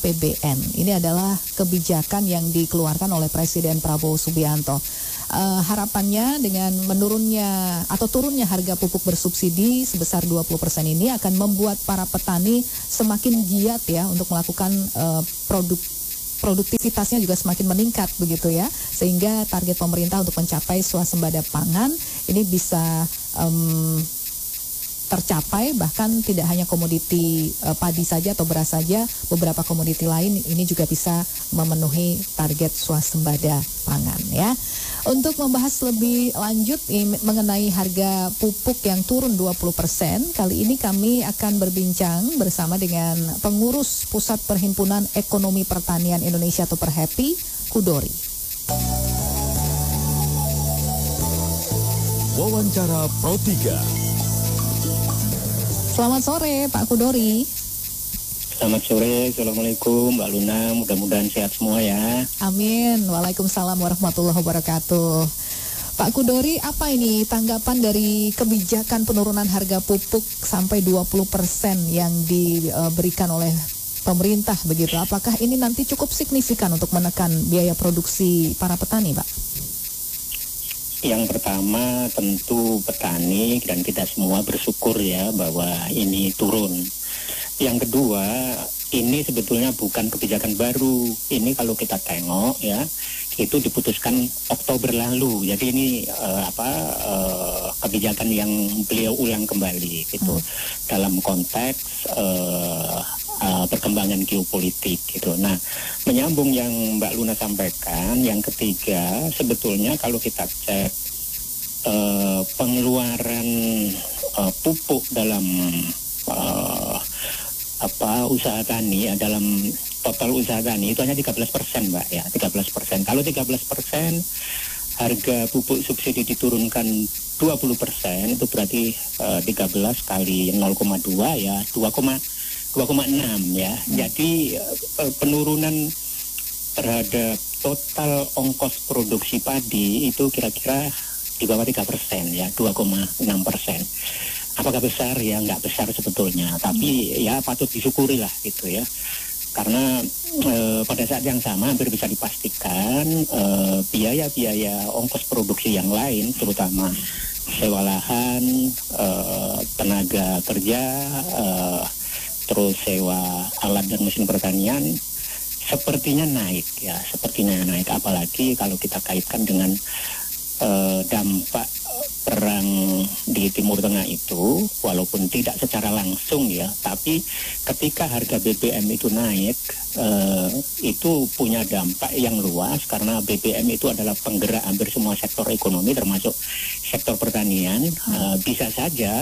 APBN. Ini adalah kebijakan yang dikeluarkan oleh Presiden Prabowo Subianto. Harapannya dengan menurunnya atau turunnya harga pupuk bersubsidi sebesar 20% ini akan membuat para petani semakin giat ya untuk melakukan produktivitasnya juga semakin meningkat begitu ya, sehingga target pemerintah untuk mencapai swasembada pangan ini bisa tercapai. Bahkan tidak hanya komoditi padi saja atau beras saja, beberapa komoditi lain ini juga bisa memenuhi target swasembada pangan ya. Untuk membahas lebih lanjut mengenai harga pupuk yang turun 20%, kali ini kami akan berbincang bersama dengan pengurus Pusat Perhimpunan Ekonomi Pertanian Indonesia atau Perhepi, Kudori. Wawancara Pro 3. Selamat sore Pak Kudori. Selamat sore, Assalamualaikum Mbak Luna, mudah-mudahan sehat semua ya. Amin, Waalaikumsalam warahmatullahi wabarakatuh. Pak Kudori, apa ini tanggapan dari kebijakan penurunan harga pupuk sampai 20% yang diberikan oleh pemerintah begitu? Apakah ini nanti cukup signifikan untuk menekan biaya produksi para petani, Pak? Yang pertama tentu petani dan kita semua bersyukur ya bahwa ini turun. Yang kedua, ini sebetulnya bukan kebijakan baru. Ini kalau kita tengok ya, itu diputuskan Oktober lalu. Jadi ini kebijakan yang beliau ulang kembali gitu dalam konteks perkembangan geopolitik gitu. Nah, menyambung yang Mbak Luna sampaikan, yang ketiga sebetulnya kalau kita cek pengeluaran pupuk dalam usaha tani dalam total usaha tani itu hanya 13%, Mbak ya, 13%. Kalau 13% harga pupuk subsidi diturunkan 20%, itu berarti 13 kali 0,2 ya 2,6 ya. Jadi penurunan terhadap total ongkos produksi padi itu kira-kira di bawah 3% ya, 2,6%. Apakah besar? Ya nggak besar sebetulnya, tapi ya patut disyukuri lah gitu ya. Karena pada saat yang sama hampir bisa dipastikan biaya-biaya ongkos produksi yang lain, terutama sewa lahan, tenaga kerja, terus sewa alat dan mesin pertanian sepertinya naik ya, apalagi kalau kita kaitkan dengan dampak perang di Timur Tengah itu, walaupun tidak secara langsung ya, tapi ketika harga BBM itu naik, itu punya dampak yang luas karena BBM itu adalah penggerak hampir semua sektor ekonomi termasuk sektor pertanian. Bisa saja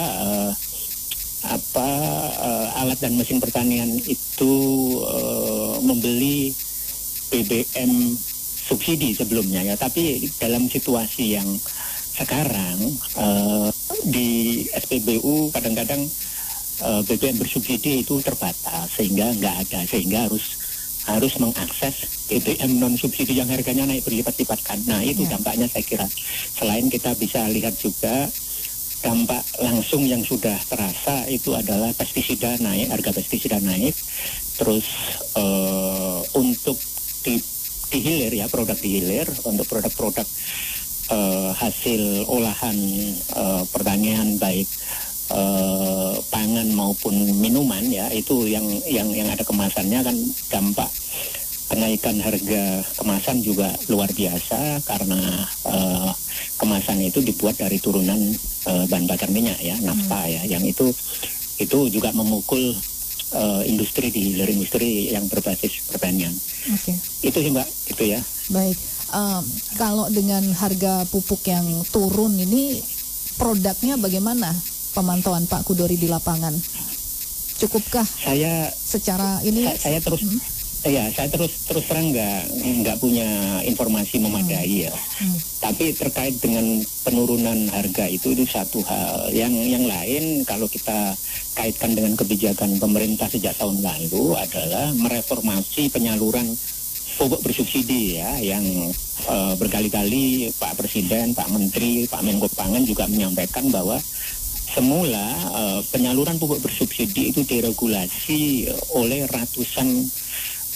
alat dan mesin pertanian itu membeli BBM subsidi sebelumnya ya, tapi dalam situasi yang sekarang di SPBU kadang-kadang BBM bersubsidi itu terbatas sehingga nggak ada, sehingga harus mengakses BBM non subsidi yang harganya naik berlipat-lipatkan. Nah itu dampaknya saya kira. Selain kita bisa lihat juga dampak langsung yang sudah terasa itu adalah pestisida naik, harga pestisida naik. Terus untuk di hilir ya, produk di hilir, untuk produk-produk hasil olahan pertanian baik pangan maupun minuman ya, itu yang ada kemasannya kan dampak kenaikan harga kemasan juga luar biasa karena kemasan itu dibuat dari turunan bahan bakar minyak ya, nafta ya, yang itu juga memukul industri di hilir, industri yang berbasis pertanian. Itu sih Mbak, itu ya. Baik. Kalau dengan harga pupuk yang turun ini, produknya bagaimana pemantauan Pak Kudori di lapangan? Cukupkah secara ini? Saya terus terang nggak punya informasi memadai ya. Tapi terkait dengan penurunan harga itu satu hal. Yang lain kalau kita kaitkan dengan kebijakan pemerintah sejak tahun lalu adalah mereformasi penyaluran pupuk bersubsidi ya, yang berkali-kali Pak Presiden, Pak Menteri, Pak Menko Pangan juga menyampaikan bahwa semula penyaluran pupuk bersubsidi itu diregulasi oleh ratusan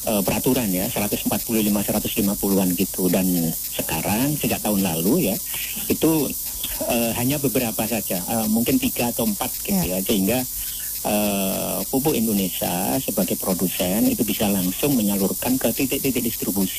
peraturan ya 145-150-an gitu, dan sekarang sejak tahun lalu ya itu hanya beberapa saja, mungkin 3 atau 4 gitu ya, sehingga pupuk Indonesia sebagai produsen itu bisa langsung menyalurkan ke titik-titik distribusi.